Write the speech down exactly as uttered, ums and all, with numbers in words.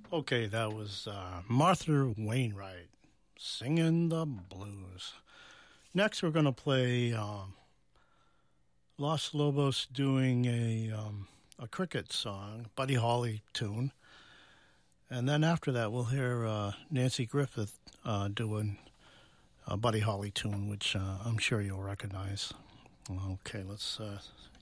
Okay, that was uh, Martha Wainwright singing the blues. Next, we're going to play um, Los Lobos doing a um, a cricket song, Buddy Holly tune, and then after that, we'll hear uh, Nancy Griffith uh, doing a Buddy Holly tune, which uh, I'm sure you'll recognize. Okay, let's uh,